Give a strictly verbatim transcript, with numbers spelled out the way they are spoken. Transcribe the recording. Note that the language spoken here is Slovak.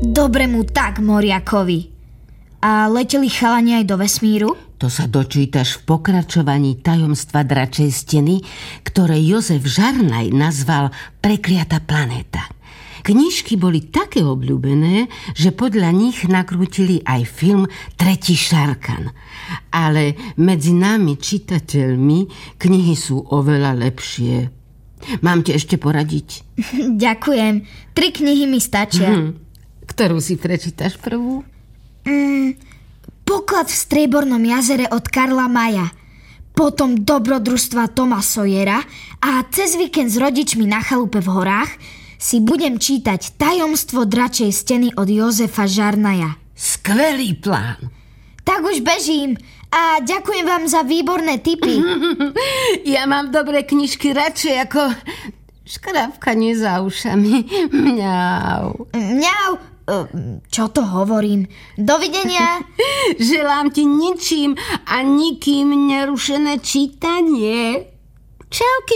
Dobre mu tak, Moriakovi. A leteli chalani aj do vesmíru? To sa dočítaš v pokračovaní Tajomstva dračej steny, ktoré Jozef Žarnaj nazval Prekliata planéta. Knižky boli také obľúbené, že podľa nich nakrútili aj film Tretí Šarkan. Ale medzi nami, čitateľmi, knihy sú oveľa lepšie. Mám ti ešte poradiť? Ďakujem. Tri knihy mi stačia. Hm. Ktorú si prečítaš prvú? Mm, Poklad v Striebornom jazere od Karla Maja. Potom Dobrodružstva Toma Sawyera a cez víkend s rodičmi na chalupe v horách si budem čítať Tajomstvo dračej steny od Jozefa Žarnaja. Skvelý plán. Tak už bežím a ďakujem vám za výborné tipy. Ja mám dobré knižky radšej ako škrabkanie za ušami. Mňau. Mňau. Čo to hovorím? Dovidenia. Želám ti ničím a nikým nerušené čítanie. Čauky.